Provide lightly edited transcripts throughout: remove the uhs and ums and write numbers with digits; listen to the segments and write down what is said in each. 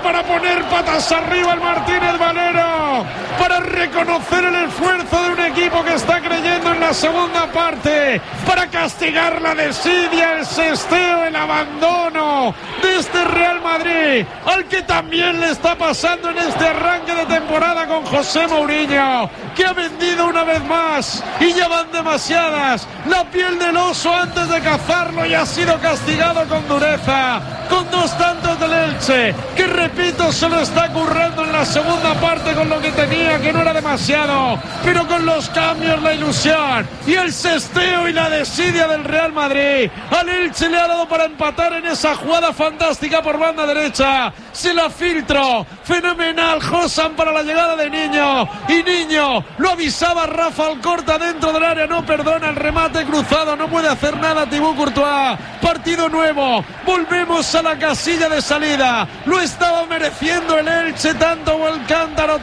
para poner patas arriba el Martínez Valero, para reconocer el esfuerzo de un equipo que está creyendo en la segunda parte, para castigar la desidia, el sesteo, el abandono de este Real Madrid, al que también le está pasando en este arranque de temporada con José Mourinho, que ha vendido una vez más y ya van demasiadas, la piel del oso antes de cazarlo, y ha sido castigado con dureza, con 2 tantos del Elche, que repito, se lo está currando en la segunda parte con lo que tenía, que no era demasiado, pero con los cambios, la ilusión y el sesteo y la desidia del Real Madrid. Al Elche le ha dado para empatar en esa jugada fantástica por banda derecha, se la filtró, fenomenal Josan para la llegada de Niño, y Niño lo avisaba Rafa Alcorta dentro del área, no perdona el remate cruzado, no puede hacer nada Thibaut Courtois. Partido nuevo, volvemos a la casilla de salida, lo estaba mereciendo el Elche, tanto va el cántaro,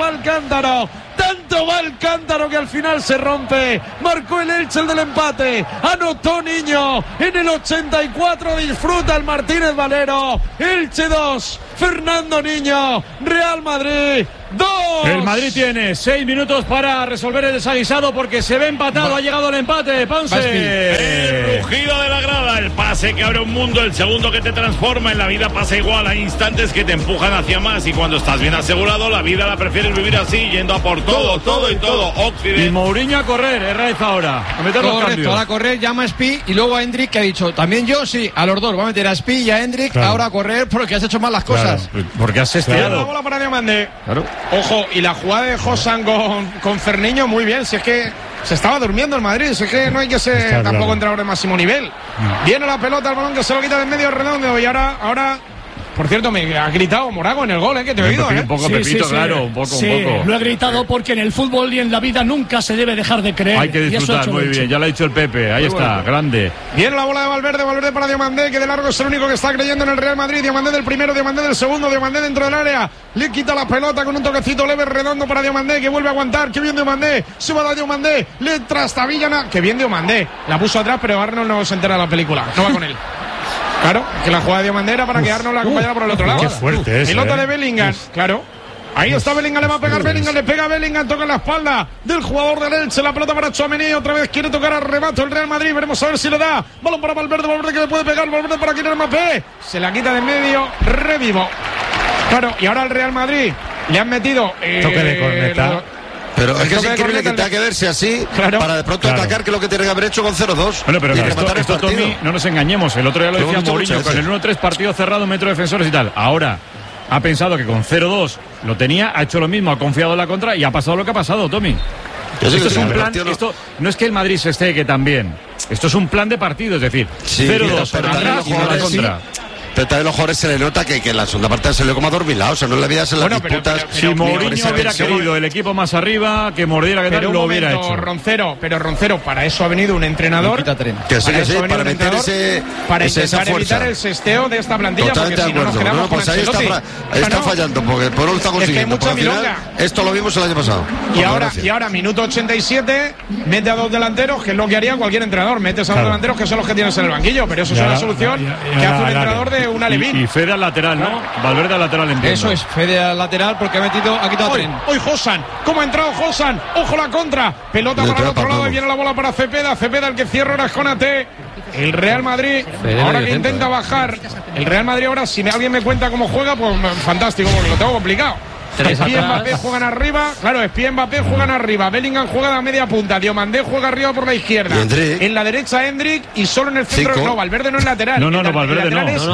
tanto va el cántaro que al final se rompe. Marcó el Elche el del empate, anotó Niño en el 84, disfruta el Martínez Valero. Elche 2, Fernando Niño, Real Madrid 2. El Madrid tiene 6 minutos para resolver el desaguisado porque se ve empatado. Ha llegado el empate, Ponce. El rugido de la grada, el pase que abre un mundo, el segundo que te transforma. En la vida pasa igual, hay instantes que te empujan hacia más, y cuando estás bien asegurado, la vida la prefieres vivir así, yendo a por todo. Occidente. Y Mourinho a correr, Herraiz ahora. A meter los cambios. Correcto, a correr, llama a Spi y luego a Hendrik, que ha dicho, también yo sí, a los dos, va a meter a Spi y a Hendrik, claro, ahora a correr porque has hecho mal las cosas. Claro, porque has sesteado. La bola para Diomandé. Claro. Ojo, y la jugada de Josan con Ferniño, muy bien, si es que se estaba durmiendo el Madrid, si es que no hay que ser tampoco entrenador de máximo nivel. Viene la pelota, el balón que se lo quita del medio redondo, y ahora por cierto, me ha gritado Morago en el gol, que te he oído, Un poco, Pepito, claro, un poco. Lo he gritado porque en el fútbol y en la vida nunca se debe dejar de creer. Hay que disfrutar, muy bien, ya lo ha dicho el Pepe, ahí está, grande. Viene la bola de Valverde para Diomandé, que de largo es el único que está creyendo en el Real Madrid. Diomandé del primero, Diomandé del segundo, Diomandé dentro del área, le quita la pelota con un toquecito leve redondo para Diomandé, que vuelve a aguantar, que bien Diomandé, se va a Diomandé, le trastabilla, que bien Diomandé, la puso atrás, pero Arnold no se entera de la película, no va con él. Claro, que la jugada de Diomandé era para que Arnold la acompañara por el otro lado. Qué fuerte es. Pelota de Bellingham, claro. Ahí está Bellingham, le va a pegar Bellingham, le pega Bellingham, toca la espalda del jugador del Elche, la pelota para Tchouaméni, otra vez quiere tocar a remato el Real Madrid, veremos a ver si lo da. Balón para Valverde que le puede pegar, Valverde para Kylian Mbappé, se la quita de medio, revivo. Claro, y ahora el Real Madrid le han metido toque de corneta. Pero es que es increíble que tenga que verse así, claro, para de pronto atacar, que es lo que tiene que haber hecho con 0-2. Bueno, pero esto Tommy, no nos engañemos. El otro día lo decía Mourinho, con el 1-3 partido cerrado, metro defensores y tal. Ahora ha pensado que con 0-2 lo tenía, ha hecho lo mismo, ha confiado en la contra y ha pasado lo que ha pasado, Tommy. Esto es un plan, esto no es que el Madrid se esté también. Esto es un plan de partido, es decir, 0-2 atrás y no la contra. Pero también los jugadores se le nota que en la segunda parte se le como adormilado, o sea, no le veías en las disputas. Si Mourinho hubiera querido el equipo más arriba, que mordiera, que tal, lo hubiera hecho. Roncero, para eso ha venido un entrenador. Que sí, para meter para evitar el sesteo de esta plantilla. Totalmente de acuerdo. No, pues ahí está fallando, porque por no lo está consiguiendo. Es que hay mucha milonga. Esto lo vimos el año pasado. Y ahora, minuto 87, mete a 2 delanteros, que es lo que haría cualquier entrenador. Metes a 2 delanteros, que son los que tienes en el banquillo, pero eso es una solución que hace un entrenador de una Levín. Y Fede al lateral, ¿no? Valverde al lateral, entiendo. Eso es, Fede al lateral porque ha quitado tren. Hoy Josan, ¿cómo ha entrado Josan? Ojo la contra, pelota para el otro lado y viene la bola para Cepeda, el que cierra ahora es Konaté. El Real Madrid, ahora que intenta bajar. El Real Madrid ahora, si alguien me cuenta cómo juega, pues fantástico, porque lo tengo complicado. Espí y Mbappé juegan arriba, claro, Espí y Mbappé juegan arriba, Bellingham juega de media punta, Diomandé juega arriba por la izquierda, en la derecha Hendrik y solo en el centro, no, Valverde no es lateral. No, Valverde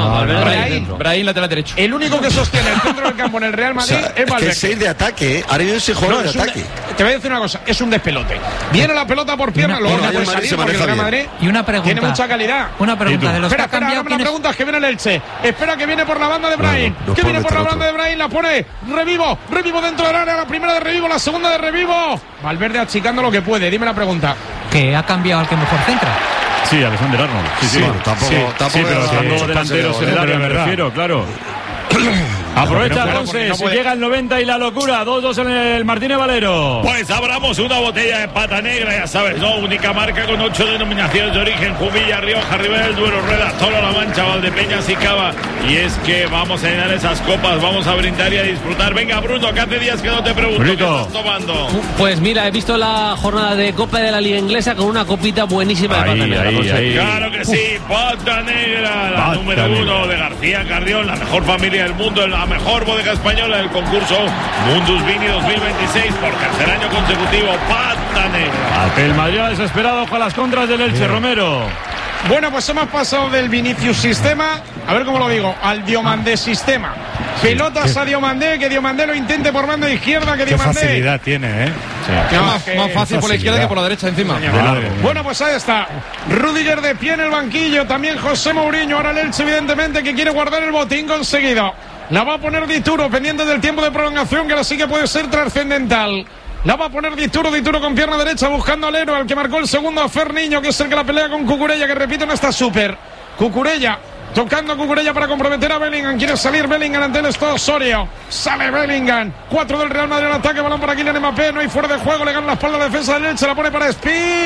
no. Brahim lateral derecho. El único que sostiene el centro del campo en el Real Madrid es Valverde. Es que 6 de ataque, ahora viene 6 jugadores de ataque. Te voy a decir una cosa, es un despelote. Viene la pelota por pierna, luego no puede salir porque el Real Madrid tiene mucha calidad. Una pregunta de los que ha cambiado. Espera, la pregunta es que viene el Elche. Espera que viene por la banda de Brahim. Que viene por la banda de Brahim, la pone Revivo dentro del área, la primera de Revivo, la segunda de Revivo. Valverde achicando lo que puede, dime la pregunta. Que ha cambiado al que mejor centra. Sí, Alexander Arnold. Sí, bueno, tampoco pero dejando delanteros en el área, me refiero, claro. Aprovecha Alonso, si llega el 90 y la locura. 2-2 en el Martínez Valero. Pues abramos una botella de pata negra, ya sabes, ¿no? Única marca con 8 denominaciones de origen: Jumilla, Rioja, Ribera del Duero, Rueda, Toro, La Mancha, Valdepeñas y Cava. Y es que vamos a llenar esas copas, vamos a brindar y a disfrutar. Venga, Bruno, que hace días que no te pregunto qué estás tomando. Pues mira, he visto la jornada de Copa de la Liga Inglesa con una copita buenísima de pata negra. Claro que sí, pata negra, la número 1 de García Carrión, la mejor familia del mundo, la mejor bodega española del concurso Mundus Vini 2026 por tercer año consecutivo. Pata negra. El Madrid ha desesperado con las contras del Elche. Romero. Bueno, pues hemos pasado del Vinicius sistema, a ver cómo lo digo, al Diomandé sistema. Pelotas a Diomandé, que Diomandé lo intente por banda izquierda, que Diomandé. Qué facilidad tiene, Más fácil por la izquierda que por la derecha encima. Bueno, pues ahí está. Rüdiger de pie en el banquillo, también José Mourinho. Ahora el Elche, evidentemente, que quiere guardar el botín conseguido. La va a poner Dituro, pendiente del tiempo de prolongación, que ahora sí que puede ser trascendental. La va a poner Dituro con pierna derecha, buscando al héroe, al que marcó el segundo, a Ferniño, que es el que la pelea con Cucurella, que repito, no está súper. Cucurella, tocando a Cucurella para comprometer a Bellingham. Quiere salir Bellingham ante el Estado Osorio. Sale Bellingham. 4 del Real Madrid en ataque, balón para Kylian Mbappé. No hay fuera de juego, le gana la espalda a la defensa del Elche, la pone para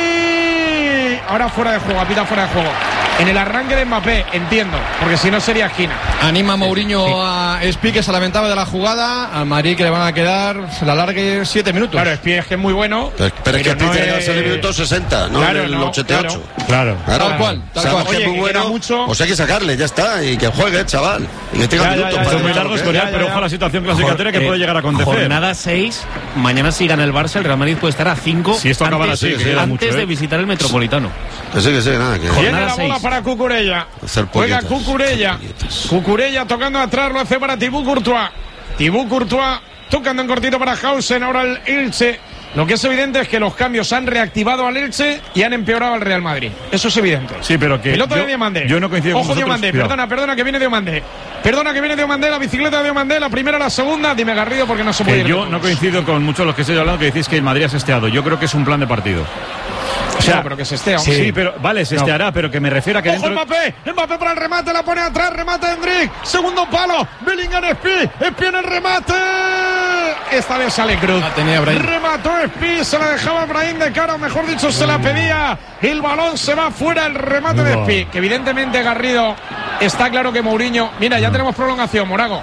Spi. Ahora fuera de juego, apita fuera de juego. En el arranque de Mbappé, entiendo, porque si no sería esquina. Anima Mourinho a Spi, que se lamentaba de la jugada. Al Madrid, que le van a quedar, se la alargue 7 minutos. Claro, Spi es que es muy bueno. Pero es que Spi tiene que ser el minuto 60, no claro, el 88. Claro. Tal cual. Oye, que es muy bueno, mucho. pues hay que sacarle, ya está, y que juegue, chaval. Y que tenga minutos. Son muy largos, pero ojo a la situación clasificatoria que puede llegar a acontecer. Jornada 6, mañana si gana el Barça, el Real Madrid puede estar a 5 si esto acaba así, antes de visitar el Metropolitano. Que sí, nada. Tiene la bola para Cucurella. Juega Cucurella. Cucurella tocando atrás, lo hace para Thibaut Courtois. Thibaut Courtois tocando en cortito para Hausen. Ahora el Elche. Lo que es evidente es que los cambios han reactivado al Elche y han empeorado al Real Madrid. Eso es evidente. Sí, pero que pelota de Diomandé. Yo no coincido con vosotros. Ojo Diomandé, perdona que viene Diomandé. Perdona que viene Diomandé, la bicicleta de Diomandé, la primera, la segunda. Dime, Garrido, porque no se puede ir. Yo no coincido con muchos de los que estoy hablando que decís que el Madrid ha sesteado. Yo creo que es un plan de partido. O sea, pero que se estea. Sí, pero vale, se esteará, pero que me refiero a que dentro. Mbappé para el remate, la pone atrás, remate Endrick, segundo palo, Bellingham Spi en el remate. Esta vez sale Cruz. Remató Spi, se la dejaba Brahim de cara, o mejor dicho, se la pedía. El balón se va fuera, el remate de Spi. Que evidentemente, Garrido, está claro que Mourinho. Mira, ya tenemos prolongación, Morago.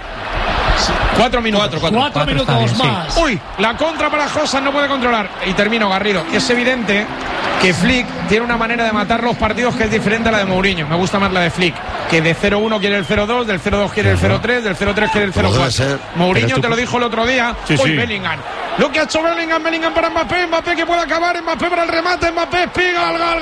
4 minutos. 4 minutos más. Sí. Uy, la contra para Josan, no puede controlar. Y termino, Garrido. Es evidente que Flick tiene una manera de matar los partidos que es diferente a la de Mourinho. Me gusta más la de Flick, que de 0-1 quiere el 0-2, del 0-2 quiere el 0-3, del 0-3 quiere el 0-4. Mourinho te lo dijo el otro día. Hoy Bellingham. Lo que ha hecho Bellingham para Mbappé, Mbappé que puede acabar, Mbappé para el remate, Mbappé, espiga, gol.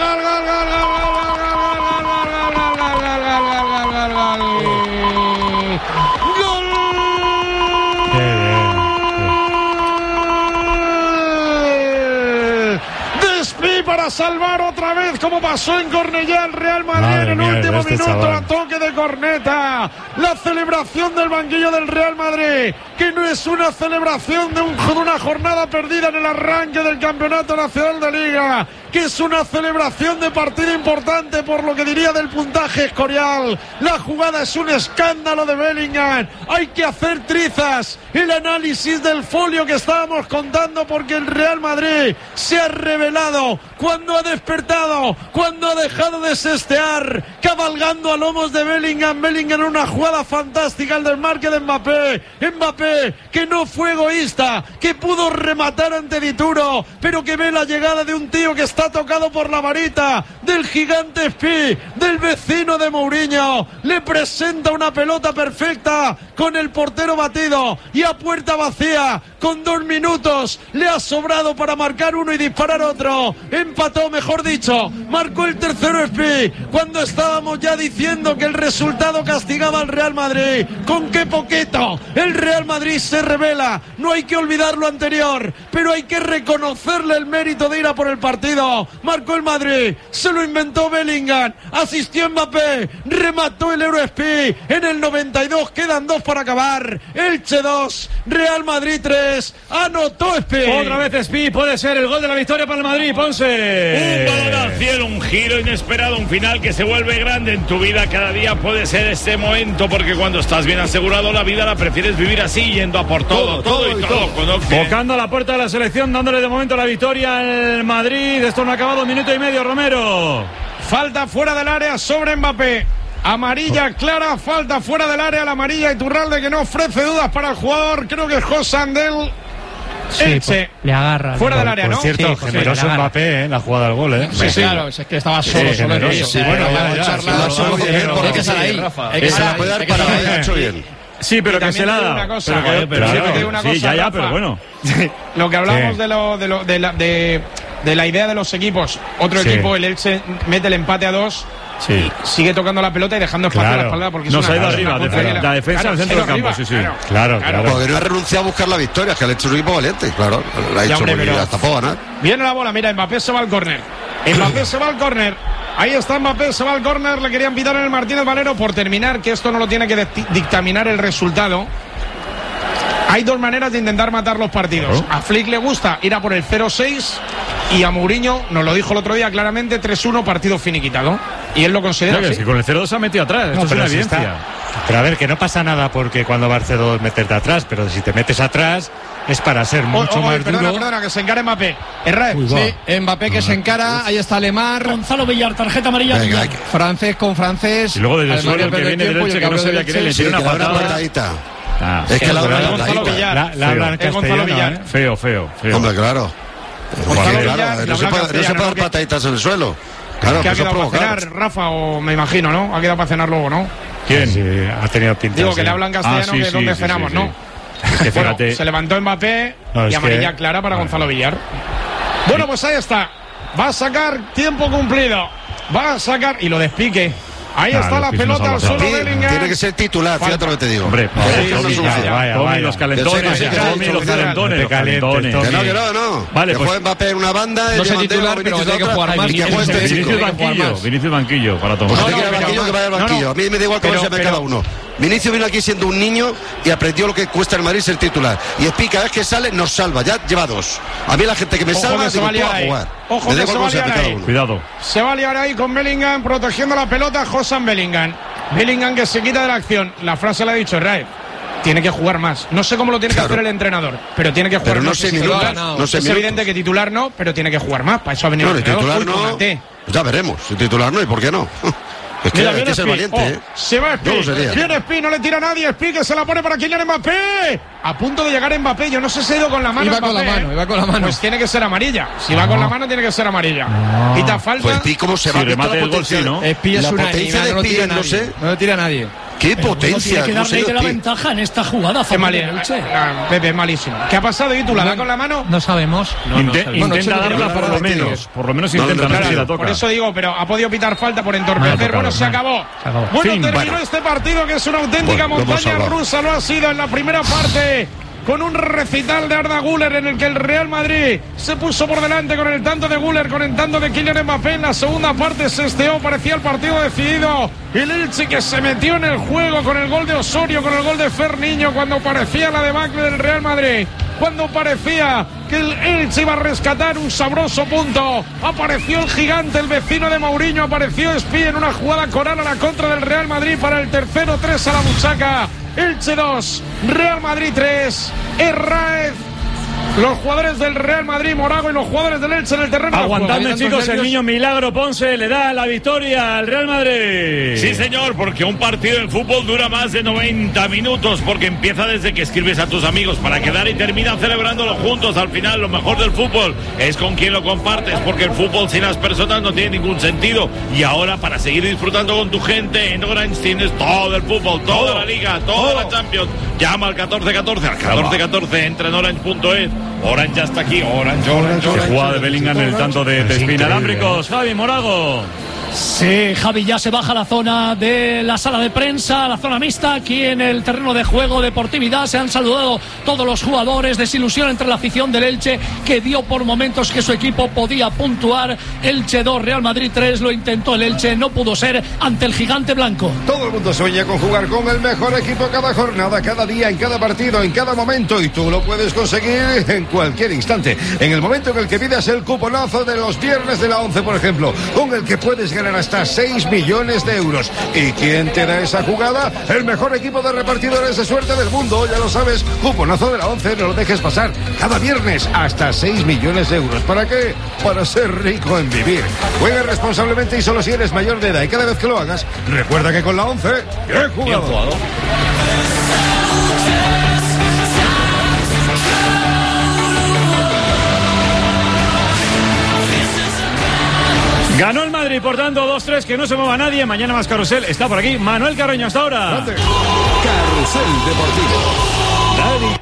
Para salvar otra vez, como pasó en Cornellá, el Real Madrid en el último minuto, a toque de corneta. La celebración del banquillo del Real Madrid, que no es una celebración de una jornada perdida en el arranque del Campeonato Nacional de Liga, que es una celebración de partido importante por lo que diría del puntaje Escorial. La jugada es un escándalo de Bellingham. Hay que hacer trizas el análisis del folio que estábamos contando, porque el Real Madrid se ha revelado cuando ha despertado, cuando ha dejado de sestear, cabalgando a lomos de Bellingham. Bellingham en una jugada fantástica, el desmarque de Mbappé, que no fue egoísta, que pudo rematar ante Dituro, pero que ve la llegada de un tío que está tocado por la varita del gigante Spi, del vecino de Mourinho. Le presenta una pelota perfecta con el portero batido y a puerta vacía, con 2 minutos le ha sobrado para marcar uno y disparar otro. Empató, mejor dicho, marcó el tercero Spi, cuando estábamos ya diciendo que el resultado castigaba al Real Madrid. Con qué poquito el Real Madrid se revela. No hay que olvidar lo anterior, pero hay que reconocerle el mérito de ir a por el partido. No, marcó el Madrid, se lo inventó Bellingham, asistió Mbappé, remató el Eurospí en el 92, quedan 2 para acabar. Elche 2, Real Madrid 3, anotó Espí. Otra vez Espí, puede ser el gol de la victoria para el Madrid, Ponce. Un balón al cielo, un giro inesperado, un final que se vuelve grande en tu vida. Cada día puede ser este momento, porque cuando estás bien asegurado, la vida la prefieres vivir así, yendo a por todo. Tocando a la puerta de la selección, dándole de momento la victoria al Madrid. Esto no ha acabado, 1 minuto y medio, Romero. Falta fuera del área sobre Mbappé. Amarilla clara, falta fuera del área, la amarilla Iturralde, que no ofrece dudas para el jugador. Creo que es José Andel. Sí, le agarra. Fuera del área, ¿no? Por cierto, generoso Mbappé, la jugada del gol, Sí, claro, es que estaba solo. Sí, bueno, hay que estar ahí. Hay que estar bien. Sí, pero que se la da. Una cosa, pero bueno. Lo que hablamos de la idea de los equipos. Otro equipo, el Elche, mete el empate a 2. Sí. Sigue tocando la pelota y dejando espacio a la espalda, porque no es se ha ido una arriba, la defensa al centro del campo. Claro. Porque no ha renunciado a buscar la victoria, que el Elche es un equipo valiente, claro. La ha hecho hasta puedo ganar. Viene la bola, mira, Mbappé se va al córner. Ahí está Mbappé, se va al córner, le querían pitar en el Martínez Valero por terminar, que esto no lo tiene que dictaminar el resultado. Hay 2 maneras de intentar matar los partidos. A Flick le gusta ir a por el 0-6 y a Mourinho, nos lo dijo el otro día claramente, 3-1, partido finiquitado. Y él lo considera así. Es que con el 0-2 se ha metido atrás, esto es una evidencia. Pero a ver, que no pasa nada porque cuando va el 0-2 meterte atrás, pero si te metes atrás es para ser mucho más duro. Perdona, que se encara Mbappé. Sí, Mbappé que se encara, ahí está Lemar. Gonzalo Villar, tarjeta amarilla. Francés con francés. Y luego desde el suelo el que viene del Elche, que no sabía quién le tiene una patadita. Es que la hablan castellano, Feo. Hombre, claro. No se puede dar pataditas en el suelo. Claro, que ha quedado para cenar, Rafa, o me imagino, ¿no? Ha quedado para cenar luego, ¿no? ¿Quién? Sí, ha tenido pinta. Digo que le hablan castellano, que es donde cenamos, ¿no? Es que fíjate. Se levantó Mbappé y amarilla clara para Gonzalo Villar. Bueno, pues ahí está. Va a sacar tiempo cumplido. Va a sacar y lo despique. Ahí está la pelota al suelo Bellingham. Tiene que ser titular, fíjate lo que te digo. Hombre, vaya. Los calentones. No. Vale, que juegue Mbappé en una banda. No sé titular, pero tiene que jugar más. Vinicius banquillo para tomar. Pues que vaya al banquillo. A mí me da igual cómo se me cada uno. Vinicius vino aquí siendo un niño y aprendió lo que cuesta el Madrid ser titular. Y Espí, cada vez que sale, nos salva. Ya lleva 2. A mí la gente que me salva, digo, tú a jugar. Ojo, que se va a liar ahí. Cuidado. Se va a liar ahí con Bellingham, protegiendo la pelota, Josan Bellingham. Bellingham que se quita de la acción. La frase la ha dicho Raif. Tiene que jugar más. No sé cómo lo tiene que hacer el entrenador, pero tiene que jugar más. Es evidente que titular no, pero tiene que jugar más. Para eso ha venido el entrenador. Titular no. Ya veremos. Si titular no, ¿y por qué no? Es que hay que ser valiente, Se va Espí. Viene Espí, no le tira a nadie. Espí que se la pone para Kylian Mbappé. A punto de llegar Mbappé. Yo no sé si ha ido con la mano. Iba con la mano. Pues tiene que ser amarilla. Si va con la mano, tiene que ser amarilla. Y te falta. Pues Espí, ¿cómo se va a remate el gol, sí, ¿no? Espí es una potencia de Espí, no sé. No le tira a nadie. ¡Qué potencia! Tiene que darle la ventaja en esta jugada. Pepe, es malísimo. ¿Qué ha pasado? ¿Y tú la da con la mano? No sabemos. Intenta darla por lo menos. Por lo menos intenta, no sé si la toca. Por eso digo, pero ha podido pitar falta por entorpecer. Bueno, se acabó. Bueno, terminó este partido que es una auténtica montaña rusa. Lo ha sido en la primera parte, con un recital de Arda Güler en el que el Real Madrid se puso por delante con el tanto de Güler, con el tanto de Kylian Mbappé. En la segunda parte se esteó, parecía el partido decidido. El Elche que se metió en el juego con el gol de Osorio, con el gol de Ferniño, cuando parecía la debacle del Real Madrid, cuando parecía que el Elche iba a rescatar un sabroso punto. Apareció el gigante, el vecino de Mourinho, apareció Espí en una jugada coral a la contra del Real Madrid para el tercero, 3 a la buchaca. Elche 2, Real Madrid 3, Herráez. Los jugadores del Real Madrid, Morago, y los jugadores del Elche en el terreno. Aguantadme, chicos, el niño Milagro Ponce le da la victoria al Real Madrid. Sí, señor, porque un partido de fútbol dura más de 90 minutos, porque empieza desde que escribes a tus amigos para quedar y terminan celebrándolo juntos. Al final, lo mejor del fútbol es con quien lo compartes, porque el fútbol sin las personas no tiene ningún sentido. Y ahora, para seguir disfrutando con tu gente, en Orange tienes todo el fútbol, toda la Liga, toda la Champions. Llama al 1414, al 1414, entra en Orange.es. Orange ya está aquí, Orange. Jugada de Bellingham en el tanto de Espinalámbricos. Javi Morago. Sí, Javi, ya se baja a la zona de la sala de prensa, la zona mixta, aquí en el terreno de juego, Deportividad. Se han saludado todos los jugadores, desilusión entre la afición del Elche, que vio por momentos que su equipo podía puntuar. Elche 2, Real Madrid 3, lo intentó el Elche, no pudo ser ante el gigante blanco. Todo el mundo sueña con jugar con el mejor equipo cada jornada, cada día, en cada partido, en cada momento, y tú lo puedes conseguir en cualquier instante. En el momento en el que pidas el cuponazo de los viernes de la 11, por ejemplo, con el que puedes ganar hasta 6 millones de euros. ¿Y quién te da esa jugada? El mejor equipo de repartidores de suerte del mundo, ya lo sabes. Cuponazo de la 11, no lo dejes pasar. Cada viernes hasta 6 millones de euros. ¿Para qué? Para ser rico en vivir. Juega responsablemente y solo si eres mayor de edad. Y cada vez que lo hagas, recuerda que con la 11, bien jugado. Bien jugado. Ganó el Madrid, por tanto 2-3, que no se mueva nadie. Mañana más Carrusel. Está por aquí Manuel Carreño, hasta ahora. Carrusel Deportivo.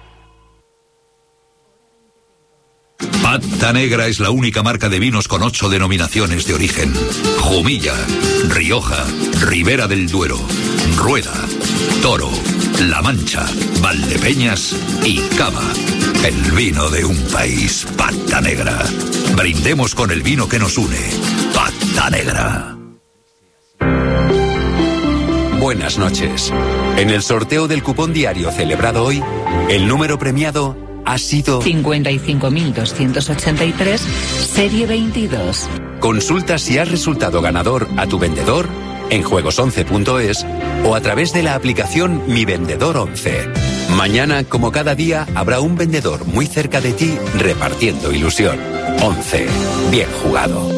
Pata Negra es la única marca de vinos con 8 denominaciones de origen. Jumilla, Rioja, Ribera del Duero, Rueda, Toro, La Mancha, Valdepeñas y Cava. El vino de un país. Pata Negra. Brindemos con el vino que nos une. Pata Negra. Buenas noches. En el sorteo del cupón diario celebrado hoy, el número premiado ha sido 55.283, serie 22. Consulta si has resultado ganador a tu vendedor en juegos11.es o a través de la aplicación Mi Vendedor 11. Mañana, como cada día, habrá un vendedor muy cerca de ti repartiendo ilusión. 11. Bien jugado.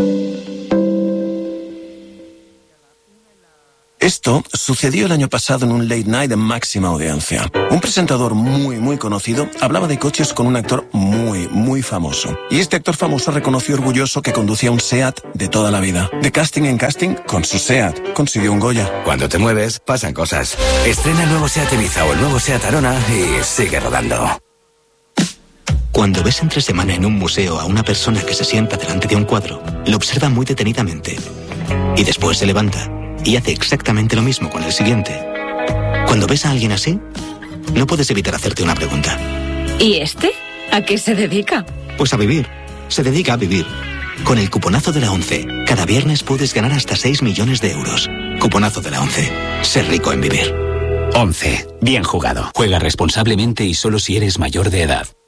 Esto sucedió el año pasado en un late night de máxima audiencia. Un presentador muy conocido hablaba de coches con un actor muy famoso. Y este actor famoso reconoció orgulloso que conducía un SEAT de toda la vida. De casting en casting, con su SEAT consiguió un Goya. Cuando te mueves, pasan cosas. Estrena el nuevo SEAT Ibiza o el nuevo SEAT Arona y sigue rodando. Cuando ves entre semana en un museo a una persona que se sienta delante de un cuadro, lo observa muy detenidamente y después se levanta y hace exactamente lo mismo con el siguiente. Cuando ves a alguien así, no puedes evitar hacerte una pregunta. ¿Y este? ¿A qué se dedica? Pues a vivir. Se dedica a vivir. Con el cuponazo de la 11, cada viernes puedes ganar hasta 6 millones de euros. Cuponazo de la 11. Ser rico en vivir. 11. Bien jugado. Juega responsablemente y solo si eres mayor de edad.